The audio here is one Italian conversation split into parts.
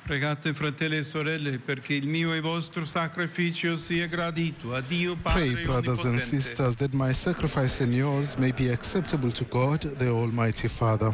Pregate, fratelli e sorelle, perché il mio e vostro sacrificio sia gradito a Dio Padre Pray, brothers and Onnipotente. sisters, that my sacrifice and yours may be acceptable to God, the Almighty Father.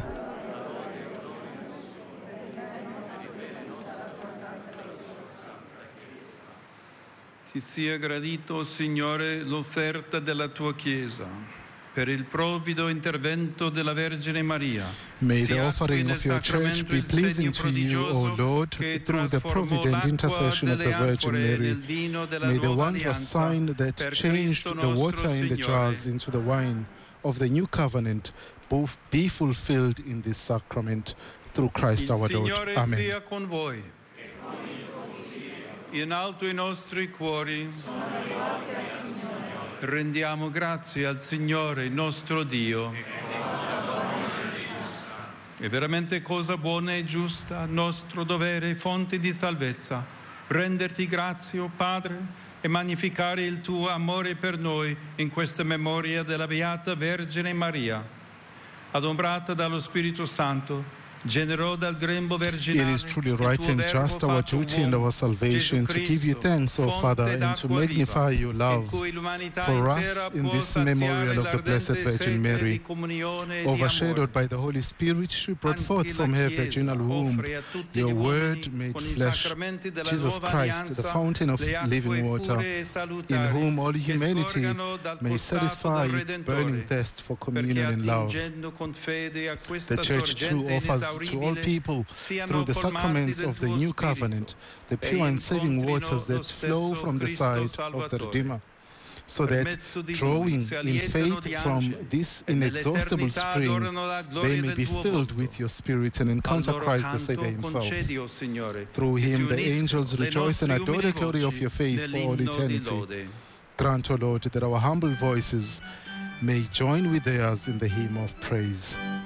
Ti sia gradito, Signore, l'offerta della tua Chiesa, per il provvido intervento della Vergine Maria. May Si the attui offering nel of your church sacramento be il segno pleasing to you, O prodigioso Lord, che through the trasformò provident l'acqua intercession of the delle Virgin anfore Mary. nel vino della May the nuova wondrous alleanza sign that per changed Cristo the nostro water in the Signore. jars into the wine of the new covenant both be fulfilled in this sacrament through Christ Il our Lord. Signore Amen. sia con voi. In alto i nostri cuori. Rendiamo grazie al Signore, il nostro Dio. È veramente cosa buona e giusta, nostro dovere e fonte di salvezza, renderti grazie, o Padre, e magnificare il tuo amore per noi in questa memoria della Beata Vergine Maria, adombrata dallo Spirito Santo, generò dal grembo It virginale. is truly il right tuo and Verbo just, our fatto duty and uomo, our salvation, Gesù to give you Cristo, thanks, O fonte Father, and to d'acqua magnify viva, your love in cui l'umanità for intera us in può this saziare memorial of the Blessed l'ardente Virgin sete Mary. di comunione e di Overshadowed amore. by the Holy Spirit, she brought Anche forth la from her Chiesa virginal womb offre a tutti your gli word uomini made con i flesh, sacramenti della Jesus nuova Christ, alleanza, the fountain of le acque living water, pure e in salutari whom all che humanity scorgano dal may costato satisfy del its burning Redentore, thirst for perché communion and love. attingendo con fede a The questa Church too sorgente offers to all inesauribile people, siano through the colmati sacraments del of the tuo new Spirito covenant, the e pure and saving incontrino waters lo that flow stesso from the Cristo side of the Salvatore. Redeemer, so Per that, mezzo di lui drawing si in allietano faith di from angeli this e inexhaustible nell'eternità spring, adorano la they gloria may del be tuo filled volto. with your Spirit and Al encounter loro Christ the canto Savior himself. concedi, o Signore, Through che si him the uniscano angels le rejoice and nostre adore the umili glory of voci your face for all nell'inno di eternity. lode. Grant, O Lord, that our humble voices may join with theirs in the hymn of praise.